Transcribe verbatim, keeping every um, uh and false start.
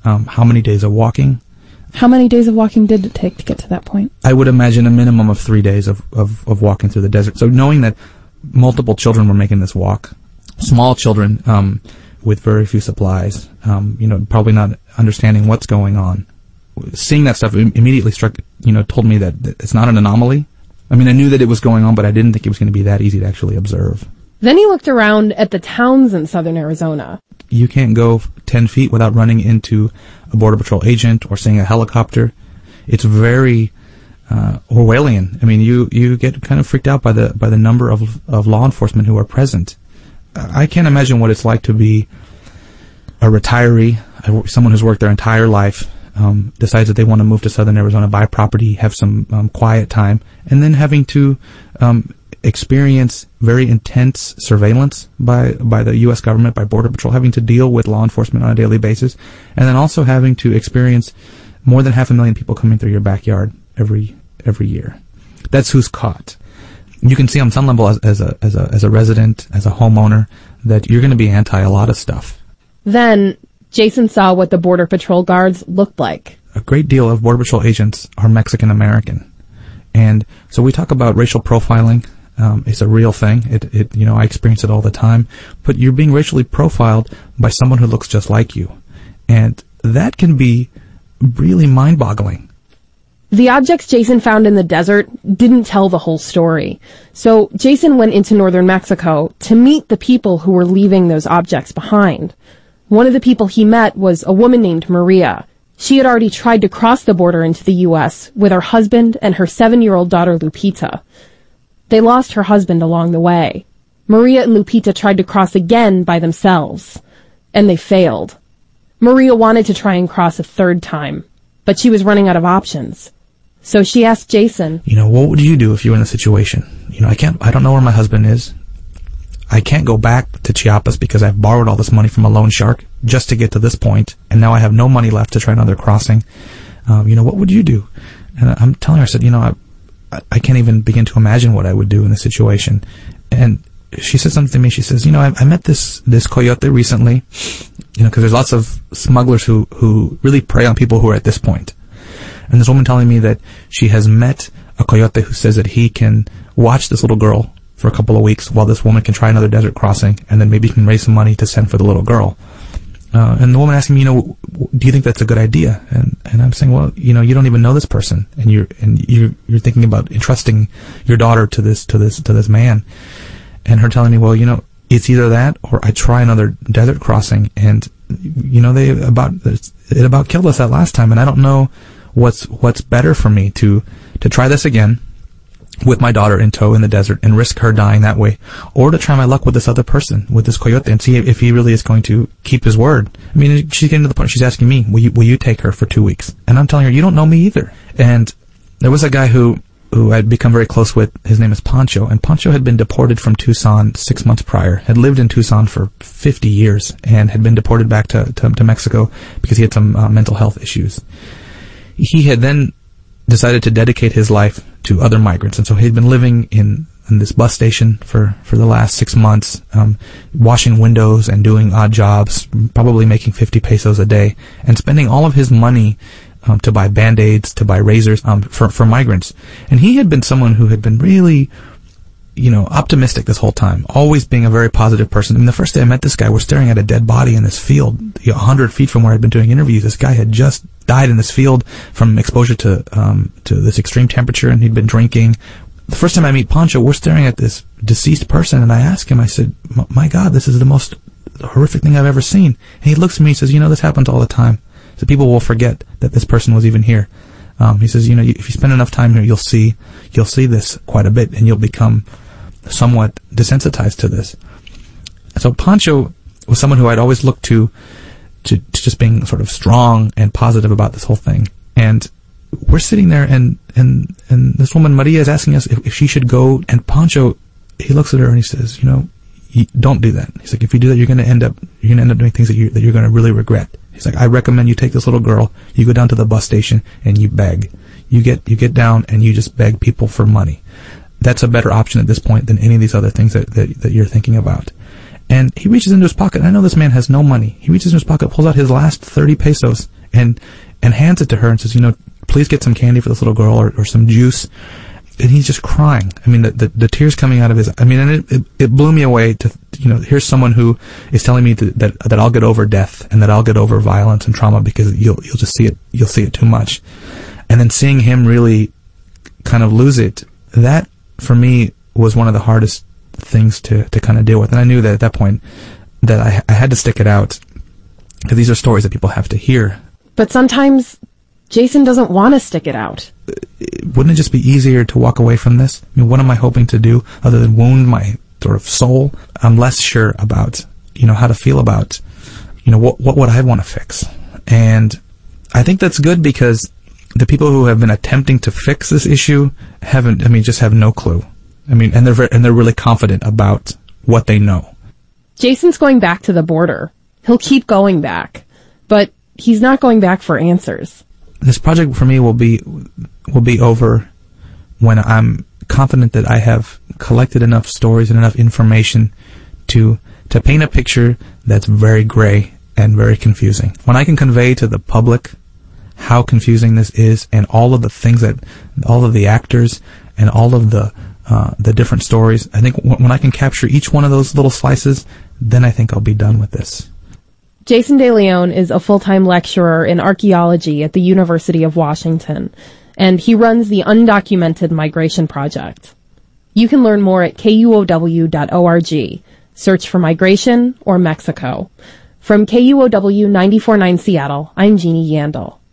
um, how many days of walking. How many days of walking did it take to get to that point? I would imagine a minimum of three days of, of, of walking through the desert. So knowing that multiple children were making this walk, small children um, with very few supplies, um, you know, probably not understanding what's going on, seeing that stuff immediately struck, you know, told me that, that it's not an anomaly. I mean, I knew that it was going on, but I didn't think it was going to be that easy to actually observe. Then he looked around at the towns in southern Arizona. You can't go ten feet without running into a Border Patrol agent or seeing a helicopter. It's very uh, Orwellian. I mean, you, you get kind of freaked out by the by the number of of law enforcement who are present. I can't imagine what it's like to be a retiree, someone who's worked their entire life, um, decides that they want to move to southern Arizona, buy property, have some um, quiet time, and then having to um, experience very intense surveillance by by the U S government, by Border Patrol, having to deal with law enforcement on a daily basis, and then also having to experience more than half a million people coming through your backyard every every year. That's who's caught. You can see on some level as, as a as a as a resident, as a homeowner, that you're going to be anti a lot of stuff. Then Jason saw what the Border Patrol guards looked like. A great deal of Border Patrol agents are Mexican American, and so we talk about racial profiling. Um, it's a real thing. It, it, you know, I experience it all the time. But you're being racially profiled by someone who looks just like you, and that can be really mind-boggling. The objects Jason found in the desert didn't tell the whole story. So Jason went into northern Mexico to meet the people who were leaving those objects behind. One of the people he met was a woman named Maria. She had already tried to cross the border into the U S with her husband and her seven-year-old daughter Lupita. They lost her husband along the way. Maria and Lupita tried to cross again by themselves, and they failed. Maria wanted to try and cross a third time, but she was running out of options. So she asked Jason, you know, what would you do if you were in a situation? You know, I can't, I don't know where my husband is. I can't go back to Chiapas because I've borrowed all this money from a loan shark just to get to this point, and now I have no money left to try another crossing. Um, you know, what would you do? And I'm telling her, I said, you know, I, I can't even begin to imagine what I would do in this situation. And she said something to me. She says, you know, I, I met this, this coyote recently, you know, because there's lots of smugglers who, who really prey on people who are at this point. And this woman telling me that she has met a coyote who says that he can watch this little girl for a couple of weeks while this woman can try another desert crossing, and then maybe he can raise some money to send for the little girl. Uh, and the woman asked me, you know, do you think that's a good idea? And and I'm saying, well, you know, you don't even know this person, and you're and you're you're thinking about entrusting your daughter to this to this to this man. And her telling me, well, you know, it's either that or I try another desert crossing, and you know, they about it about killed us that last time, and I don't know what's what's better for me to to try this again with my daughter in tow in the desert and risk her dying that way, or to try my luck with this other person, with this coyote, and see if he really is going to keep his word. I mean, she's getting to the point, she's asking me, will you, will you take her for two weeks? And I'm telling her, you don't know me either. And there was a guy who, who I'd become very close with. His name is Pancho, and Pancho had been deported from Tucson six months prior, had lived in Tucson for fifty years, and had been deported back to, to, to Mexico because he had some uh, mental health issues. He had then decided to dedicate his life to other migrants, and so he'd been living in, in this bus station for, for the last six months, um, washing windows and doing odd jobs, probably making fifty pesos a day, and spending all of his money um, to buy Band-Aids, to buy razors um, for, for migrants. And he had been someone who had been really, you know, optimistic this whole time, always being a very positive person. I mean, the first day I met this guy, we're staring at a dead body in this field, you know, one hundred feet from where I'd been doing interviews. This guy had just died in this field from exposure to um to this extreme temperature, and he'd been drinking. The first time I meet Pancho, we're staring at this deceased person, and I ask him, I said, my God, this is the most horrific thing I've ever seen. And he looks at me and says, you know, this happens all the time. So people will forget that this person was even here. Um, he says, you know, if you spend enough time here, you'll see, you'll see this quite a bit, and you'll become somewhat desensitized to this. So Pancho was someone who I'd always looked to, to, to just being sort of strong and positive about this whole thing. And we're sitting there, and, and, and this woman, Maria, is asking us if, if she should go, and Pancho, he looks at her and he says, you know, you don't do that. He's like, if you do that, you're going to end up, you're going to end up doing things that you, that you're going to really regret. He's like, I recommend you take this little girl, you go down to the bus station, and you beg. You get, you get down and you just beg people for money. That's a better option at this point than any of these other things that, that, that you're thinking about. And he reaches into his pocket. I know this man has no money. He reaches into his pocket, pulls out his last thirty pesos, and and hands it to her and says, you know, please get some candy for this little girl, or, or some juice. And he's just crying. I mean, the, the, the tears coming out of his, I mean, and it, it, it blew me away to, you know, here's someone who is telling me that, that, that I'll get over death and that I'll get over violence and trauma because you'll, you'll just see it, you'll see it too much. And then seeing him really kind of lose it, that for me was one of the hardest things to, to kind of deal with. And I knew that at that point that I, I had to stick it out, because these are stories that people have to hear. But sometimes Jason doesn't want to stick it out. Wouldn't it just be easier to walk away from this? I mean, what am I hoping to do other than wound my sort of soul? I'm less sure about, you know, how to feel about, you know, what what would I want to fix? And I think that's good, because the people who have been attempting to fix this issue haven't, I mean, just have no clue. I mean, and they're very, and they're really confident about what they know. Jason's going back to the border. He'll keep going back, but he's not going back for answers. This project for me will be will be over when I'm confident that I have collected enough stories and enough information to to paint a picture that's very gray and very confusing. When I can convey to the public how confusing this is, and all of the things that, all of the actors and all of the uh, the different stories, I think w- when I can capture each one of those little slices, then I think I'll be done with this. Jason De Leon is a full-time lecturer in archaeology at the University of Washington, and he runs the Undocumented Migration Project. You can learn more at K U O W dot org. Search for migration or Mexico. From K U O W ninety-four point nine Seattle, I'm Jeannie Yandel.